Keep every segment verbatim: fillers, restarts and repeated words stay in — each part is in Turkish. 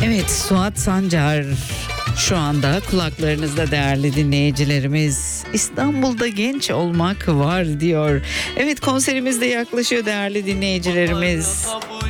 Evet, Suat Sancar şu anda kulaklarınızda değerli dinleyicilerimiz. İstanbul'da genç olmak var diyor. Evet, konserimiz de yaklaşıyor değerli dinleyicilerimiz.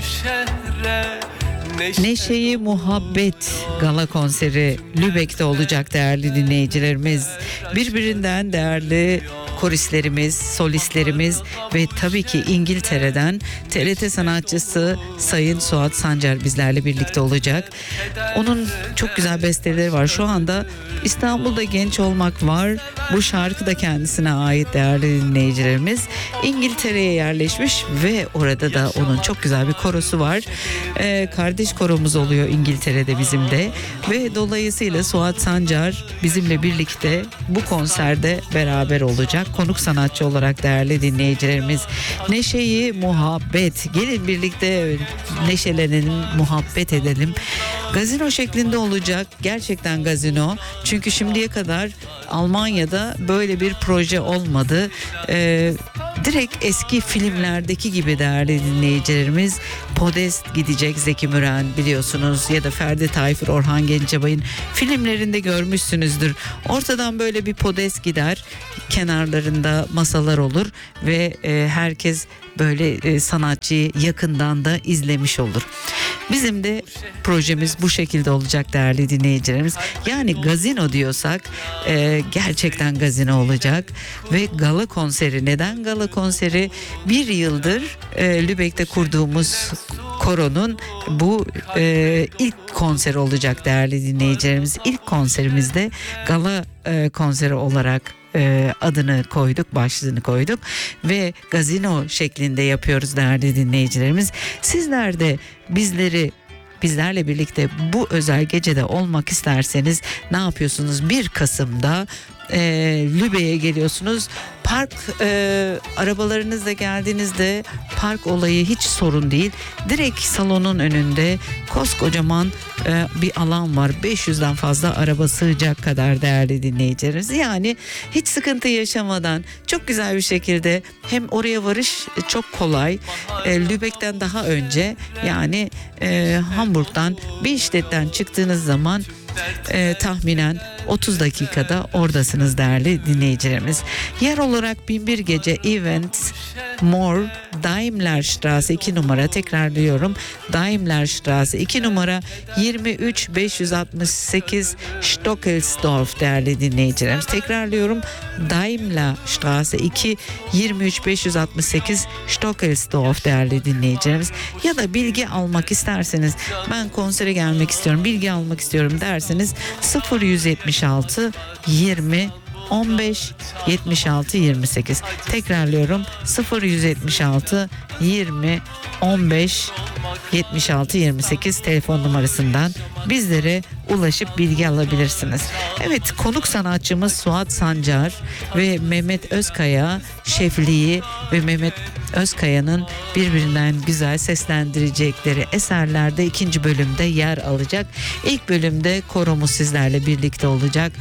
Neşeyi Muhabbet Gala konseri Lübeck'te olacak değerli dinleyicilerimiz. Birbirinden değerli koristlerimiz, solistlerimiz ve tabii ki İngiltere'den T R T sanatçısı Sayın Suat Sancar bizlerle birlikte olacak. Onun çok güzel besteleri var. Şu anda İstanbul'da genç olmak var. Bu şarkı da kendisine ait değerli dinleyicilerimiz. İngiltere'ye yerleşmiş ve orada da onun çok güzel bir korosu var. Ee, kardeş koromuz oluyor İngiltere'de bizim de ve dolayısıyla Suat Sancar bizimle birlikte bu konserde beraber olacak. Konuk sanatçı olarak değerli dinleyicilerimiz. Neşeyi Muhabbet. Gelin birlikte neşelenelim, muhabbet edelim. Gazino şeklinde olacak. Gerçekten gazino. Çünkü şimdiye kadar Almanya'da böyle bir proje olmadı. Ee, direkt eski filmlerdeki gibi değerli dinleyicilerimiz. Podest gidecek Zeki Müren biliyorsunuz ya da Ferdi Tayfur, Orhan Gencebay'ın filmlerinde görmüşsünüzdür. Ortadan böyle bir podest gider. Kenarlarında masalar olur ve e, herkes böyle e, sanatçıyı yakından da izlemiş olur. Bizim de projemiz bu şekilde olacak değerli dinleyicilerimiz. Yani gazino diyorsak e, gerçekten gazino olacak ve gala konseri. Neden gala konseri? Bir yıldır e, Lübeck'te kurduğumuz koronun bu e, ilk konseri olacak değerli dinleyicilerimiz. İlk konserimizde gala e, konseri olarak e, adını koyduk, başlığını koyduk ve gazino şeklinde yapıyoruz değerli dinleyicilerimiz. Sizler de bizleri bizlerle birlikte bu özel gecede olmak isterseniz ne yapıyorsunuz? bir Kasım'da e, Lübeck'e geliyorsunuz. Park e, arabalarınızla geldiğinizde park olayı hiç sorun değil. Direkt salonun önünde koskocaman e, bir alan var. beş yüzden fazla araba sığacak kadar değerli dinleyicilerimiz. Yani hiç sıkıntı yaşamadan çok güzel bir şekilde hem oraya varış çok kolay. E, Lübeck'ten daha önce yani e, Hamburg'dan Billstädt'ten çıktığınız zaman e, tahminen otuz dakikada oradasınız değerli dinleyicilerimiz. Yer olarak bin bir Gece Events More Daimlerstraße iki numara, tekrarlıyorum, Daimlerstraße iki numara yirmi üç beş yüz altmış sekiz Stockelsdorf değerli dinleyicilerimiz. Tekrarlıyorum, Daimlerstraße iki yirmi üç beş yüz altmış sekiz Stockelsdorf değerli dinleyicilerimiz. Ya da bilgi almak isterseniz, ben konsere gelmek istiyorum, bilgi almak istiyorum derseniz sıfır yüz yetmiş altı yirmi on beş yetmiş altı yirmi sekiz. Tekrarlıyorum, sıfır yüz yetmiş altı yirmi on beş yetmiş altı yirmi sekiz telefon numarasından bizlere ulaşıp bilgi alabilirsiniz. Evet, konuk sanatçımız Suat Sancar ve Mehmet Özkaya şefliği ve Mehmet Özkaya'nın birbirinden güzel seslendirecekleri eserlerde ikinci bölümde yer alacak. İlk bölümde koromuz sizlerle birlikte olacak.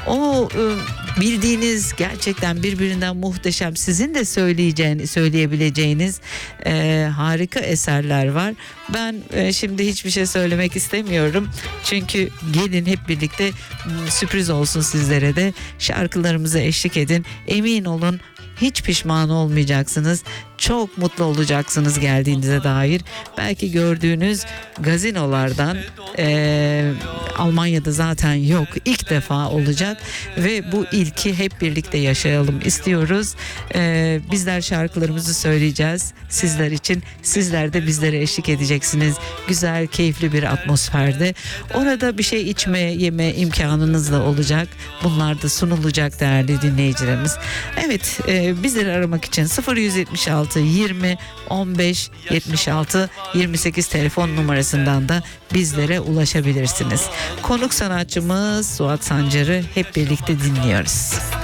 O bildiğiniz gerçekten birbirinden muhteşem, sizin de söyleyeceğiniz, söyleyebileceğiniz e, harika eserler var. Ben e, şimdi hiçbir şey söylemek istemiyorum. Çünkü gelin hep birlikte sürpriz olsun sizlere de. Şarkılarımıza eşlik edin. Emin olun hiç pişman olmayacaksınız. Çok mutlu olacaksınız geldiğinize dair. Belki gördüğünüz gazinolardan e, Almanya'da zaten yok. İlk defa olacak ve bu ilki hep birlikte yaşayalım istiyoruz. E, bizler şarkılarımızı söyleyeceğiz sizler için. Sizler de bizlere eşlik edeceksiniz. Güzel, keyifli bir atmosferde. Orada bir şey içme, yeme imkanınız da olacak. Bunlar da sunulacak değerli dinleyicilerimiz. Evet, e, bizleri aramak için sıfır yüz yetmiş altı yirmi on beş yetmiş altı yirmi sekiz telefon numarasından da bizlere ulaşabilirsiniz. Konuk sanatçımız Suat Sancar'ı hep birlikte dinliyoruz.